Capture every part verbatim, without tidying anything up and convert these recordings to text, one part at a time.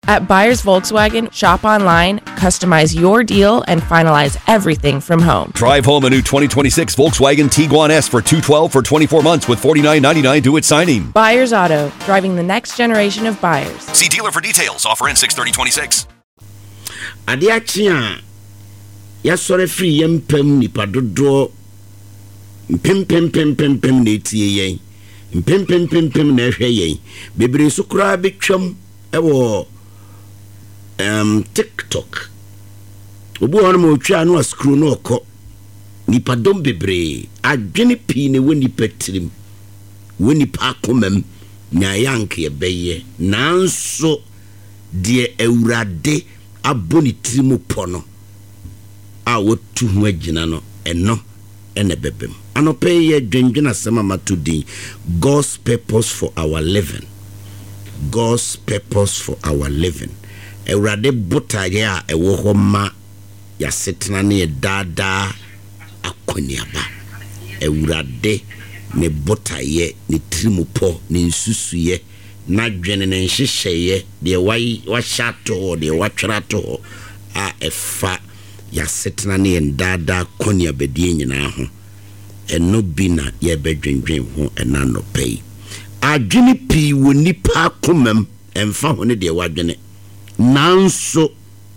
At Buyers Volkswagen, shop online, customize your deal, and finalize everything from home. Drive home a new twenty twenty-six Volkswagen Tiguan S for two hundred twelve dollars for twenty-four months with forty-nine ninety-nine due at signing. Buyers Auto, driving the next generation of buyers. See dealer for details. Offer ends six thirty twenty-six. Adiachia, yasore free yempem nipa dodo pem pem pem pem pem na etie yen pem pem pem pem na hwe yen bebre so kura betwam ewo um TikTok obu hono mo twa no screw no okọ nipa dom bebre adwene pi ne woni patirim woni pa komam nya yank ye beye nanso de awurade aboni trimu pono a wotu hu agina no eno ene bebem anope ye dwendwena sema matudi God's purpose for our living. God's purpose for our living. Ewurade botaye a ewo ho ma ya setena ne dada akoniaba. Ewurade ne botaye ne trimupo ne nsusuye na dwene ne nhyehyeye de wai wa shato de wa twerato a efa ya setena ne dada akoniaba die nyina ho. Eno bina ye bedwendwen ho ena no pay. Adwene pi woni pa komam emfa ho ne de wadwene nanso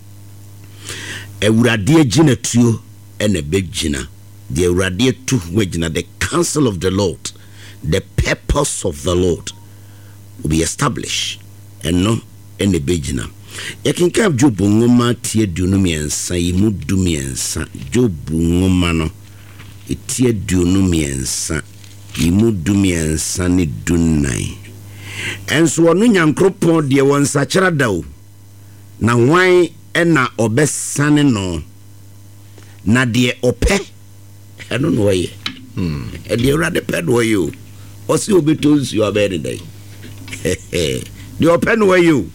ewurade agina tuo ena begina de ewurade tu ho agina the counsel of the Lord, the purpose of the Lord will be established eno ena begina. Yakinka Job ngoma tie duonu miensa yimu du miensa Job ngoma no etie duonu miensa yimu du miensa ne dunai enso wonu nyankropon de won sachira dawo na wan ena obesane no na de ope eno no ye hmm e de urade ped wo you o si obetonsu you abede dai de ope no you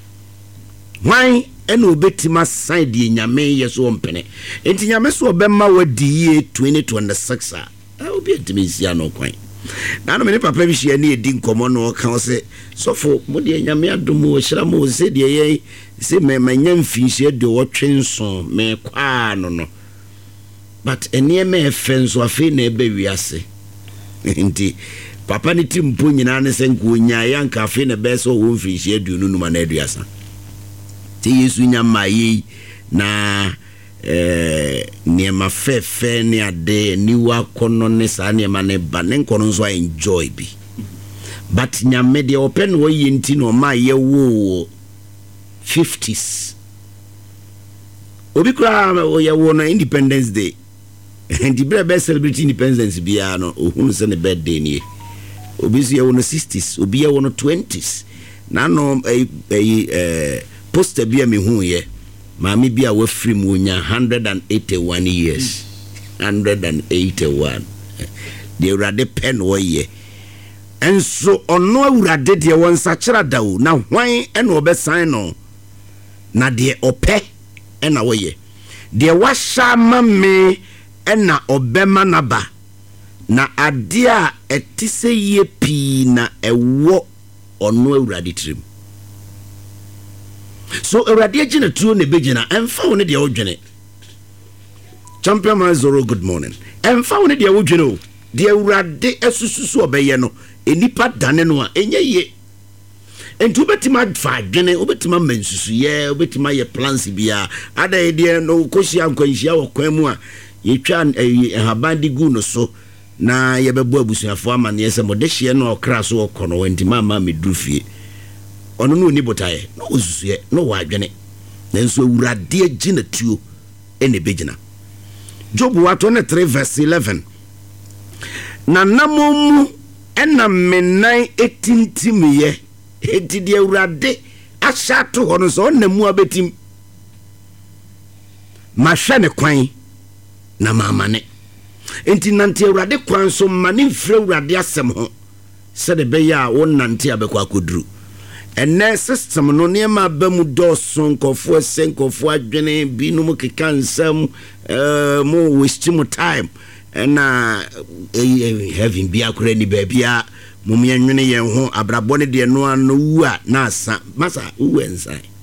wan ena obetima side de nyame yeso ompene enti nyame so obemma wadi ye twenty twenty-six a obi etimisia no kwan na no me papa bi hia ne edi nkomo no ka o se sofo mo de nyame adomo o hira mo se de ye se me manya mfinhie de wo twenso me kwa no no but enie me efenso afi na ebe wiase nti papa ni timpo nyina ne se nko nya ya nka afi na be so wo mfinhie de nunu ma na aduasa ti yesu nya mai na eh niema fefe ni ade niwa kono ne sa niema ne ba ne nkono nso enjoy bi but nyame de open wo yenti no ma ye wo fifties obi kura ye wo no Independence Day and the brother celebrate independence bia no ohun se ne birthday ni obi se ye wo no sixties obi ye wo no twenties na no eh eh poster bia me hu ye Mami bia we free mu nya one hundred eighty-one years. one hundred eighty-one. The urade pen wo ye. Enso ono urade de won sachira dawo na hwan ena obesan no. Na de ope ena wo ye. De washa mame ena obema naba. Na ade a etise ye pi na ewo ono urade trim. So erade agina tuo ne begina emfa woni de odwene champion man zoro good morning emfa woni de odwene o de erade esususu obeye no enipa dane no a enye ye entu betima fa adwene obetima mansusu ye obetima ye plans bia ada de no kosia nkwanhia wo kwan mu a yetwa habandi gu no so na ye bebo abusuafo amane yese modehie no okra so okono wentima ma medufie ono no ni botaye no ozuye no wadwene nanso awurade agina tuo ene begina Job twenty-three verse eleven na namomu ena menan etintimiye etidi awurade ahyato hono so namu abetim mahwane kwan na mamane enti nante awurade kwan so mane mfre awurade asem ho se de beya wo nante abekwa koduru ene system no niema bamu doso nkofo senkofo adwene binum keka nsam eh mo waste mo time na having bia kure ni babia mum yanwene yen ho abrabone de no anu a na asa masa uwensan